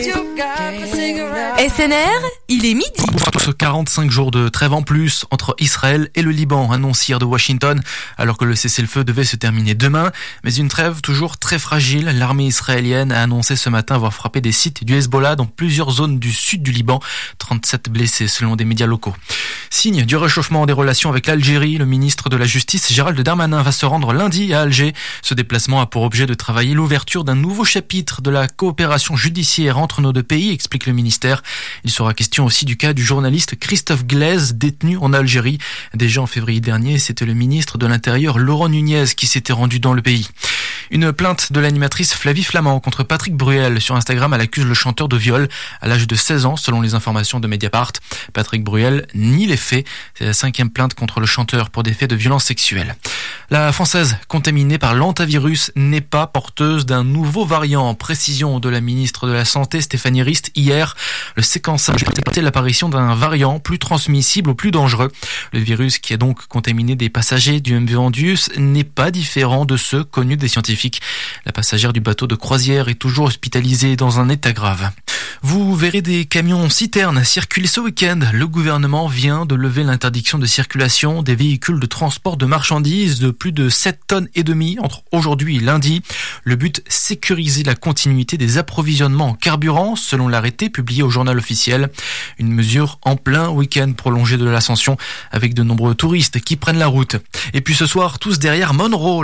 SNR, il est midi. Ce 45 jours de trêve en plus entre Israël et le Liban, annonce hier de Washington, alors que le cessez-le-feu devait se terminer demain. Mais une trêve toujours très fragile. L'armée israélienne a annoncé ce matin avoir frappé des sites du Hezbollah dans plusieurs zones du sud du Liban. 37 blessés selon des médias locaux. Signe du réchauffement des relations avec l'Algérie, le ministre de la Justice Gérald Darmanin va se rendre lundi à Alger. Ce déplacement a pour objet de travailler l'ouverture d'un nouveau chapitre de la coopération judiciaire entre nos deux pays, explique le ministère. Il sera question aussi du cas du journaliste Christophe Glaise, détenu en Algérie. Déjà en février dernier, c'était le ministre de l'Intérieur Laurent Nunez qui s'était rendu dans le pays. Une plainte de l'animatrice Flavie Flamand contre Patrick Bruel. Sur Instagram, elle accuse le chanteur de viol à l'âge de 16 ans, selon les informations de Mediapart. Patrick Bruel nie les faits. C'est la 5e plainte contre le chanteur pour des faits de violence sexuelle. La Française contaminée par l'hantavirus n'est pas porteuse d'un nouveau variant. Précision de la ministre de la Santé, Stéphanie Rist, hier. Le séquençage a détecté l'apparition d'un variant plus transmissible ou plus dangereux. Le virus qui a donc contaminé des passagers du MV Andus n'est pas différent de ceux connus des scientifiques. La passagère du bateau de croisière est toujours hospitalisée dans un état grave. Vous verrez des camions citernes circuler ce week-end. Le gouvernement vient de lever l'interdiction de circulation des véhicules de transport de marchandises de plus de 7 tonnes et demie entre aujourd'hui et lundi. Le but, sécuriser la continuité des approvisionnements en carburant selon l'arrêté publié au journal officiel. Une mesure en plein week-end prolongé de l'Ascension avec de nombreux touristes qui prennent la route. Et puis ce soir, tous derrière Monroe.